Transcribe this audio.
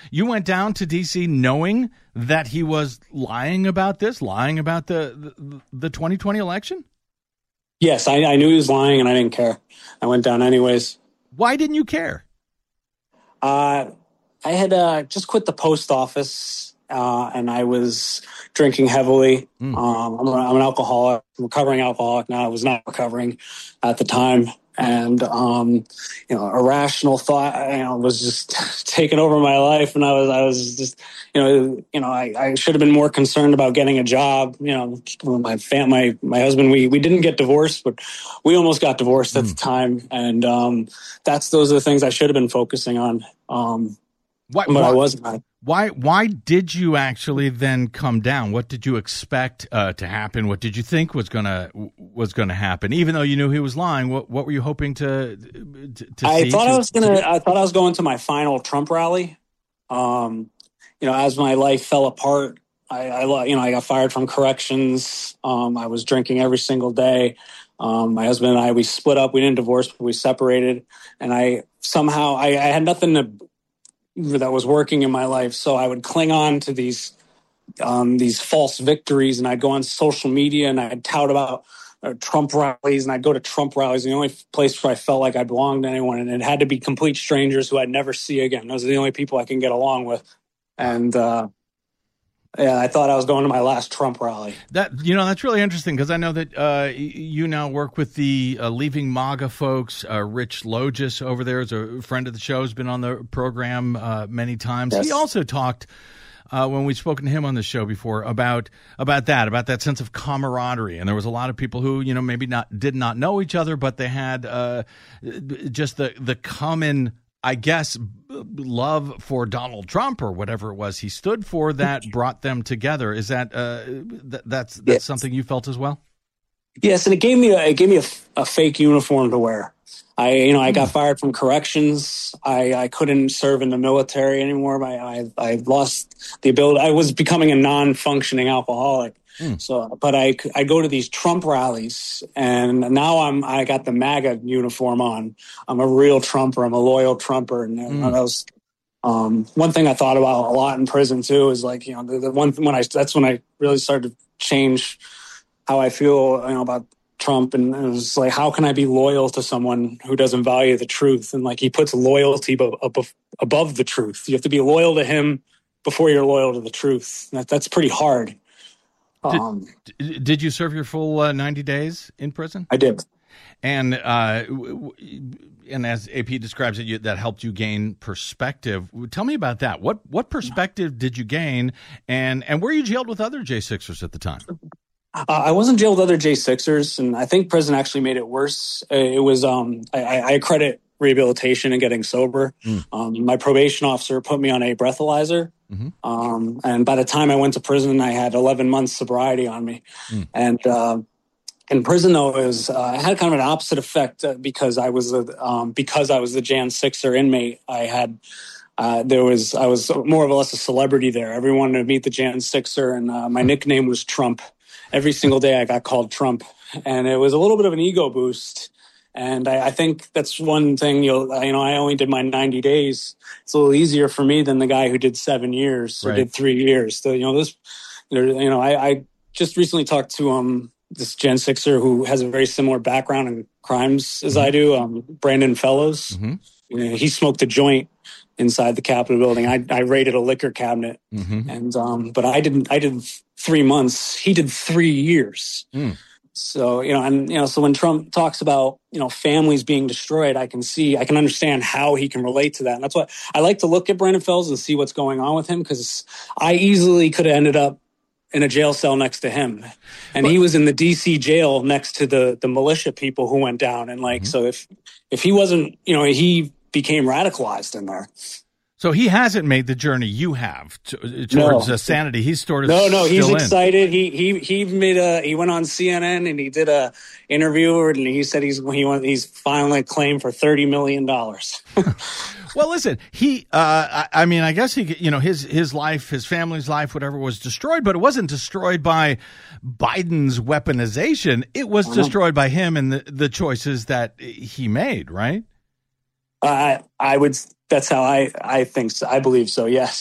You went down to D.C. knowing that he was lying about this, lying about the 2020 election? Yes, I knew he was lying, and I didn't care. I went down anyways. Why didn't you care? I had just quit the post office, and I was drinking heavily. I'm an alcoholic, recovering alcoholic now. I was not recovering at the time. And, irrational thought, was just taking over my life. And I was just, I should have been more concerned about getting a job. My husband, we didn't get divorced, but we almost got divorced at the time. And, those are the things I should have been focusing on. But I wasn't. Why did you actually then come down? What did you expect to happen? What did you think was gonna happen? Even though you knew he was lying, what were you hoping to see? I thought I was going to my final Trump rally. As my life fell apart, I got fired from corrections. I was drinking every single day. My husband and I, we split up. We didn't divorce, but we separated. And I had nothing that was working in my life. So I would cling on to these false victories, and I'd go on social media and I'd tout about Trump rallies, and I'd go to Trump rallies. The only place where I felt like I belonged to anyone, and it had to be complete strangers who I'd never see again. Those are the only people I can get along with. And, I thought I was going to my last Trump rally. That's really interesting, because I know that you now work with the Leaving MAGA folks. Rich Logis over there is a friend of the show, has been on the program many times. Yes. He also talked, when we've spoken to him on the show before, about that sense of camaraderie. And there was a lot of people who, maybe did not know each other, but they had just the common, I guess, love for Donald Trump or whatever it was he stood for that brought them together. Is that that's yes. something you felt as well? Yes, and it gave me a fake uniform to wear. I got fired from corrections. I couldn't serve in the military anymore. I lost the ability. I was becoming a non-functioning alcoholic. So, but I go to these Trump rallies, and now I got the MAGA uniform on. I'm a real Trumper. I'm a loyal Trumper, and that was one thing I thought about a lot in prison too. Is like that's when I really started to change how I feel about Trump, and it was like, how can I be loyal to someone who doesn't value the truth? And like, he puts loyalty above the truth. You have to be loyal to him before you're loyal to the truth. That's pretty hard. Did you serve your full 90 days in prison? I did. And as AP describes it, that helped you gain perspective. Tell me about that. What perspective did you gain? And were you jailed with other J6ers at the time? I wasn't jailed with other J6ers, and I think prison actually made it worse. It was I credit rehabilitation and getting sober. My probation officer put me on a breathalyzer. And by the time I went to prison, I had 11 months sobriety on me. And in prison, though, it had kind of an opposite effect because I was the Jan 6er inmate. I was more or less a celebrity there. Everyone wanted to meet the Jan 6er, and my nickname was Trump. Every single day I got called Trump, and it was a little bit of an ego boost. And I think that's one thing. I only did my 90 days. It's a little easier for me than the guy who did 7 years or did 3 years. So I just recently talked to this Gen 6er who has a very similar background in crimes as I do, Brandon Fellows. He smoked a joint inside the Capitol building. I raided a liquor cabinet, and but I did 3 months. He did 3 years. So, so when Trump talks about, families being destroyed, I can understand how he can relate to that. And that's why I like to look at Brandon Fells and see what's going on with him, because I easily could have ended up in a jail cell next to him. And he was in the DC jail next to the militia people who went down. And so if he wasn't, he became radicalized in there. So he hasn't made the journey you have towards sanity. He's sort of no. He's excited. He went on CNN and he did a interview, and he said he's finally claimed for $30 million. Well, listen, I guess his life, his family's life, whatever, was destroyed, but it wasn't destroyed by Biden's weaponization. It was destroyed by him and the choices that he made, right? I would. That's how I think. So. I believe so. Yes.